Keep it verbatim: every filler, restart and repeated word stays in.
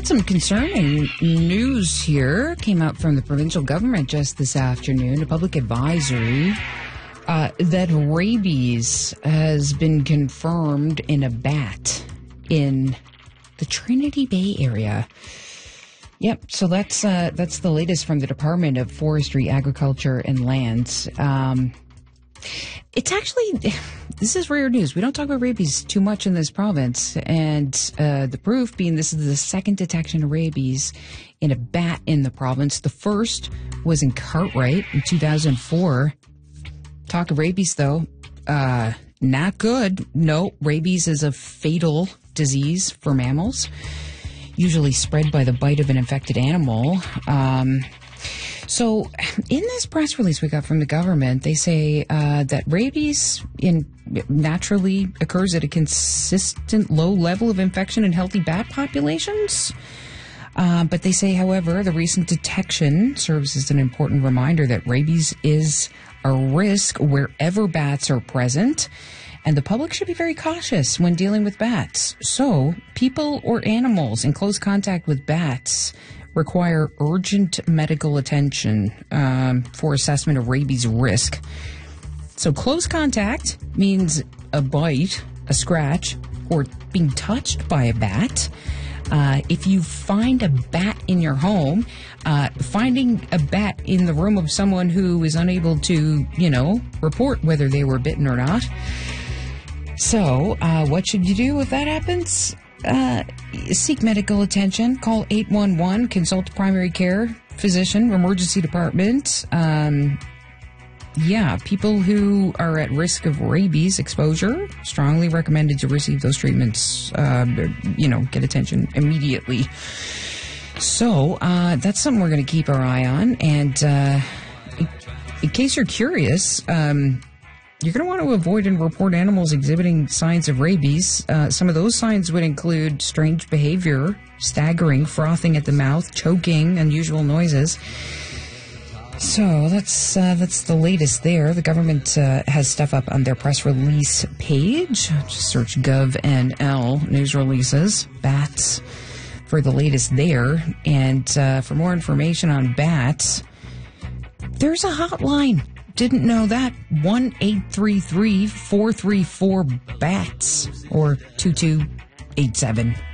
got some concerning news here. Came out from the provincial government just this afternoon, a public advisory uh, that rabies has been confirmed in a bat in the Trinity Bay area. Yep, so that's uh, that's the latest from the Department of Forestry, Agriculture and Lands. Um, it's actually, this is rare news. We don't talk about rabies too much in this province, and uh, the proof being this is the second detection of rabies in a bat in the province. The first was in Cartwright in two thousand four. Talk of rabies, though, uh, not good. No, rabies is a fatal disease for mammals, usually spread by the bite of an infected animal. Um, so in this press release we got from the government, they say uh, that rabies in naturally occurs at a consistent low level of infection in healthy bat populations. Uh, but they say, however, the recent detection serves as an important reminder that rabies is a risk wherever bats are present, and the public should be very cautious when dealing with bats. So, people or animals in close contact with bats require urgent medical attention um, for assessment of rabies risk. So, close contact means a bite, a scratch, or being touched by a bat. Uh, if you find a bat in your home, uh, finding a bat in the room of someone who is unable to, you know, report whether they were bitten or not. So, uh, what should you do if that happens? Uh, seek medical attention. Call eight one one, consult a primary care physician, emergency department. Um, yeah, people who are at risk of rabies exposure, strongly recommended to receive those treatments, uh, you know, get attention immediately. So, uh, that's something we're going to keep our eye on. And, uh, in, in case you're curious, um, you're going to want to avoid and report animals exhibiting signs of rabies. Uh, some of those signs would include strange behavior, staggering, frothing at the mouth, choking, unusual noises. So that's uh, that's the latest there. The government uh, has stuff up on their press release page. Just search Gov N L news releases, bats, for the latest there. And uh, for more information on bats, there's a hotline. Didn't know that. one eight three three, four three four, B A T S or two two eight seven.